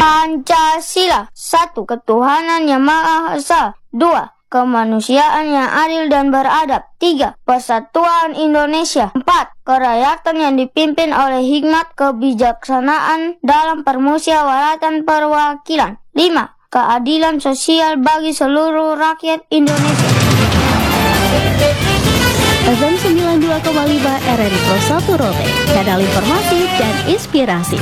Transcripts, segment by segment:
Pancasila. 1. Ketuhanan yang Maha Esa. 2. Kemanusiaan yang adil dan beradab. 3. Persatuan Indonesia. 4. Kerakyatan yang dipimpin oleh hikmat kebijaksanaan dalam permusyawaratan perwakilan. 5. Keadilan sosial bagi seluruh rakyat Indonesia. FM 92,5 RRI Pro 1 Rote, kanal informasi dan inspirasi.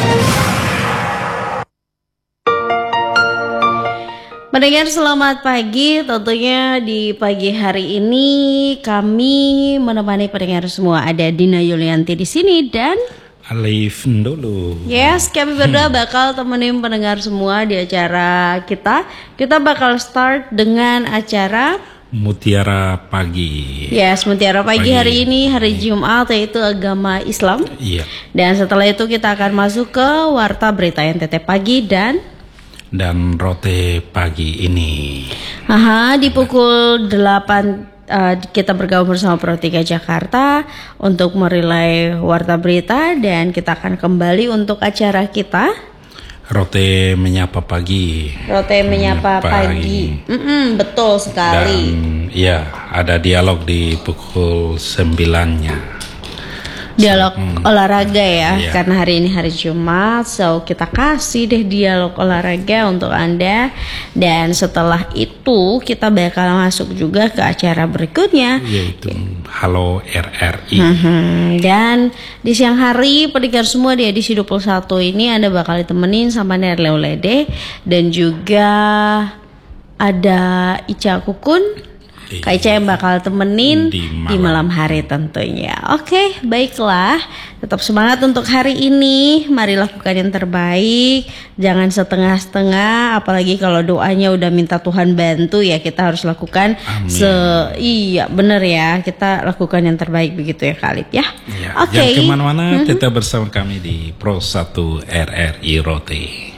Pendengar selamat pagi, tentunya di pagi hari ini kami menemani pendengar semua. Ada Dina Yulianti di sini dan Alif dulu. Yes, kami berdua bakal temenin pendengar semua di acara kita. Kita bakal start dengan acara Mutiara Pagi. Yes, Mutiara Pagi hari ini hari Jumat, yaitu agama Islam. Iya. Dan setelah itu kita akan masuk ke Warta Berita NTT Pagi dan Rote Pagi ini. di pukul 8 kita bergabung bersama Pro 3 Jakarta untuk merilai Warta Berita, dan kita akan kembali untuk acara kita Rote Menyapa Pagi. Rote Menyapa Pagi. Betul sekali. Dan ya, ada dialog di pukul 9-nya. Dialog olahraga ya, iya. Karena hari ini hari Jumat, so kita kasih deh dialog olahraga untuk Anda. Dan setelah itu kita bakal masuk juga ke acara berikutnya, yaitu Halo RRI. Dan di siang hari pendengar semua di edisi 21 ini Anda bakal ditemenin sama Nerleo Lede, dan juga ada Ica Kukun. Kak Ica yang bakal temenin di malam hari tentunya. Oke, baiklah. Tetap semangat untuk hari ini. Mari lakukan yang terbaik. Jangan setengah-setengah. Apalagi kalau doanya udah minta Tuhan bantu, ya kita harus lakukan. Iya, bener ya. Kita lakukan yang terbaik begitu ya, Khalid ya. Oke. Jangan kemana-mana. Tetap bersama kami di Pro 1 RRI Rote.